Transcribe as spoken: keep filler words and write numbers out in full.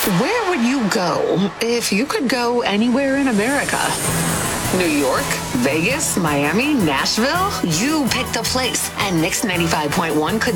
Where would you go if you could go anywhere in America? New York, Vegas, Miami, Nashville? You picked the place, and Mix ninety-five point one could